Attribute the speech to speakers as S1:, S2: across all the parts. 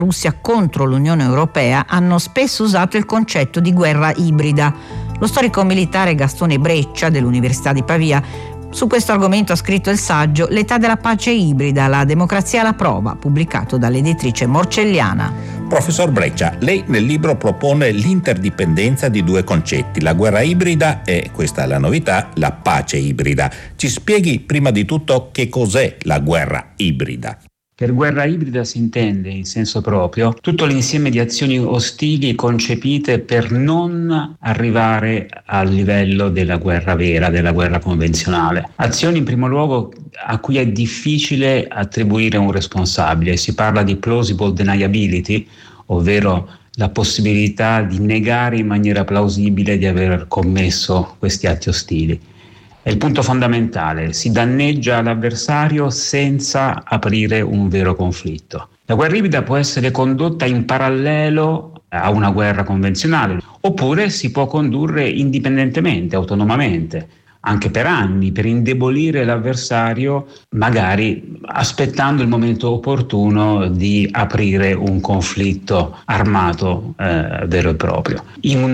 S1: Russia contro l'Unione Europea hanno spesso usato il concetto di guerra ibrida. Lo storico militare Gastone Breccia dell'Università di Pavia su questo argomento ha scritto il saggio L'età della pace ibrida, la democrazia alla prova, pubblicato dall'editrice Morcelliana.
S2: Professor Breccia, lei nel libro propone l'interdipendenza di due concetti, la guerra ibrida e, questa è la novità, la pace ibrida. Ci spieghi prima di tutto che cos'è la guerra ibrida?
S3: Per guerra ibrida si intende, in senso proprio, tutto l'insieme di azioni ostili concepite per non arrivare al livello della guerra vera, della guerra convenzionale. Azioni in primo luogo a cui è difficile attribuire un responsabile. Si parla di plausible deniability, ovvero la possibilità di negare in maniera plausibile di aver commesso questi atti ostili. È il punto fondamentale, si danneggia l'avversario senza aprire un vero conflitto. La guerra ibrida può essere condotta in parallelo a una guerra convenzionale, oppure si può condurre indipendentemente, autonomamente, anche per anni, per indebolire l'avversario, magari aspettando il momento opportuno di aprire un conflitto armato vero e proprio.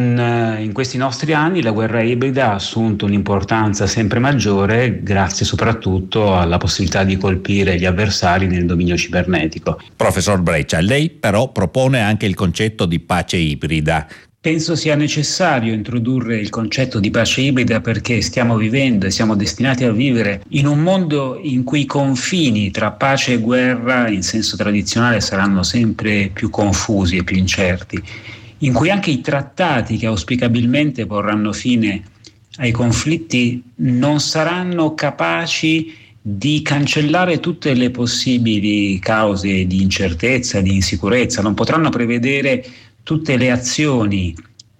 S3: In questi nostri anni la guerra ibrida ha assunto un'importanza sempre maggiore grazie soprattutto alla possibilità di colpire gli avversari nel dominio cibernetico.
S2: Professor Breccia, lei però propone anche il concetto di pace ibrida.
S3: Penso sia necessario introdurre il concetto di pace ibrida perché stiamo vivendo e siamo destinati a vivere in un mondo in cui i confini tra pace e guerra in senso tradizionale saranno sempre più confusi e più incerti, in cui anche i trattati che auspicabilmente porranno fine ai conflitti non saranno capaci di cancellare tutte le possibili cause di incertezza, di insicurezza, non potranno prevedere tutte le azioni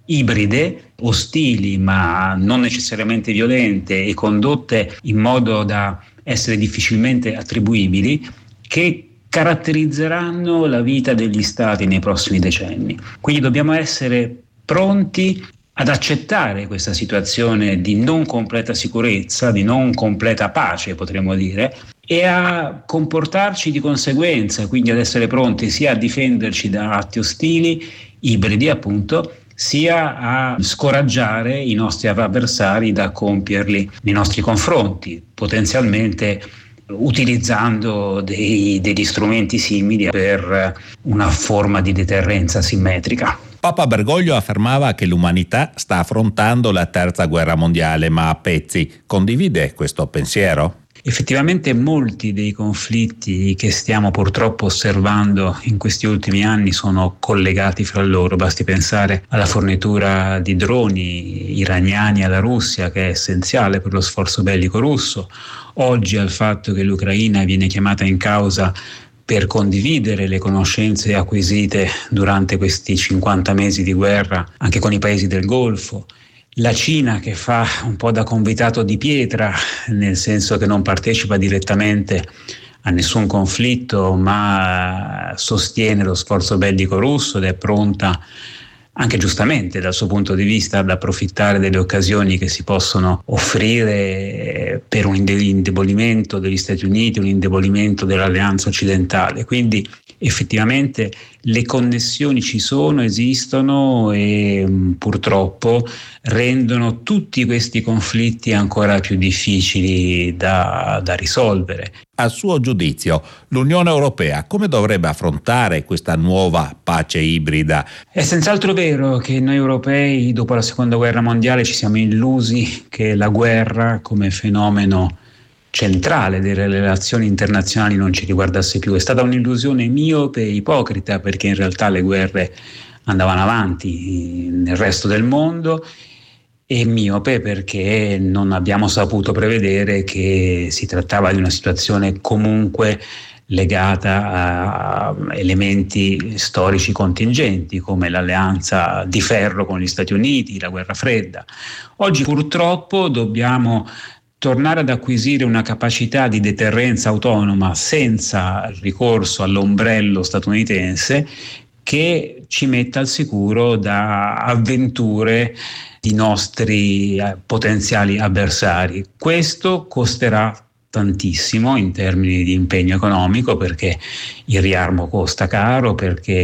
S3: ibride, ostili ma non necessariamente violente e condotte in modo da essere difficilmente attribuibili, che caratterizzeranno la vita degli stati nei prossimi decenni. Quindi dobbiamo essere pronti ad accettare questa situazione di non completa sicurezza, di non completa pace, potremmo dire, e a comportarci di conseguenza, quindi ad essere pronti sia a difenderci da atti ostili, ibridi appunto, sia a scoraggiare i nostri avversari da compierli nei nostri confronti, potenzialmente utilizzando degli strumenti simili per una forma di deterrenza simmetrica.
S2: Papa Bergoglio affermava che l'umanità sta affrontando la terza guerra mondiale, ma a pezzi. Condivide questo pensiero?
S3: Effettivamente molti dei conflitti che stiamo purtroppo osservando in questi ultimi anni sono collegati fra loro. Basti pensare alla fornitura di droni iraniani alla Russia, che è essenziale per lo sforzo bellico russo, oggi al fatto che l'Ucraina viene chiamata in causa per condividere le conoscenze acquisite durante questi 50 mesi di guerra anche con i paesi del Golfo. La Cina che fa un po' da convitato di pietra, nel senso che non partecipa direttamente a nessun conflitto, ma sostiene lo sforzo bellico russo ed è pronta, anche giustamente dal suo punto di vista, ad approfittare delle occasioni che si possono offrire per un indebolimento degli Stati Uniti, un indebolimento dell'alleanza occidentale. Quindi effettivamente le connessioni ci sono, esistono e purtroppo rendono tutti questi conflitti ancora più difficili da risolvere.
S2: A suo giudizio, l'Unione Europea come dovrebbe affrontare questa nuova pace ibrida?
S3: È senz'altro vero che noi europei, dopo la Seconda Guerra Mondiale, ci siamo illusi che la guerra come fenomeno centrale delle relazioni internazionali non ci riguardasse più. È stata un'illusione miope e ipocrita, perché in realtà le guerre andavano avanti nel resto del mondo, e miope perché non abbiamo saputo prevedere che si trattava di una situazione comunque legata a elementi storici contingenti come l'alleanza di ferro con gli Stati Uniti, la guerra fredda. Oggi purtroppo dobbiamo tornare ad acquisire una capacità di deterrenza autonoma senza ricorso all'ombrello statunitense che ci metta al sicuro da avventure di nostri potenziali avversari. Questo costerà tantissimo in termini di impegno economico, perché il riarmo costa caro, perché